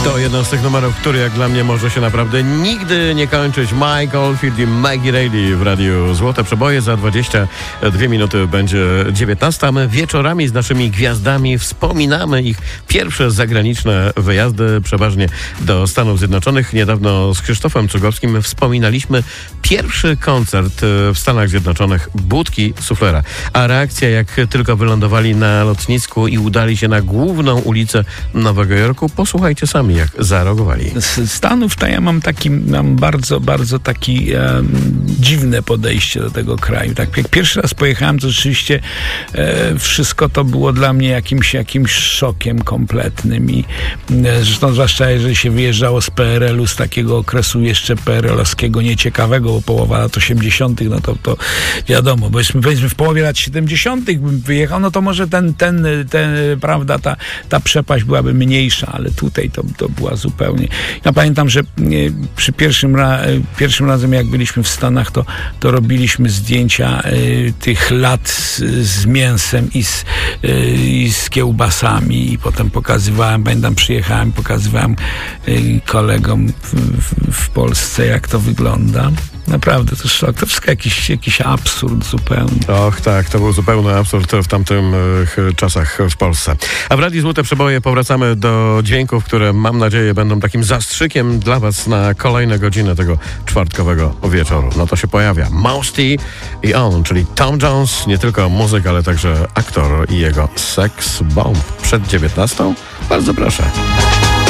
To jeden z tych numerów, który jak dla mnie może się naprawdę nigdy nie kończyć. Mike Oldfield i Maggie Reilly w radiu Złote Przeboje. Za 22 minuty będzie 19. A my wieczorami z naszymi gwiazdami wspominamy ich pierwsze zagraniczne wyjazdy, przeważnie do Stanów Zjednoczonych. Niedawno z Krzysztofem Cugowskim wspominaliśmy pierwszy koncert w Stanach Zjednoczonych Budki Suflera. A reakcja, jak tylko wylądowali na lotnisku i udali się na główną ulicę Nowego Jorku, posłuchajcie sami, jak zareagowali. Z Stanów to ja mam bardzo, bardzo dziwne podejście do tego kraju. Tak, jak pierwszy raz pojechałem, to rzeczywiście wszystko to było dla mnie jakimś szokiem kompletnym i zresztą zwłaszcza jeżeli się wyjeżdżało z PRL-u, z takiego okresu jeszcze PRL-owskiego nieciekawego, bo połowa lat 80., no to wiadomo, bo powiedzmy w połowie lat 70. bym wyjechał, no to może prawda, ta przepaść byłaby mniejsza, ale tutaj to była zupełnie. Ja pamiętam, że przy pierwszym razem jak byliśmy w Stanach, to robiliśmy zdjęcia tych lat z mięsem i z kiełbasami i potem pokazywałem, pokazywałem kolegom w Polsce, jak to wygląda. Naprawdę, to szok. To wszystko jakiś absurd zupełnie. Och tak, to był zupełny absurd w tamtych czasach w Polsce. A w Radiu Złote Przeboje powracamy do dźwięków, które mam nadzieję będą takim zastrzykiem dla was na kolejne godziny tego czwartkowego wieczoru. No to się pojawia Mos T i on, czyli Tom Jones, nie tylko muzyk, ale także aktor i jego Sex Bomb. Przed 19. Bardzo proszę.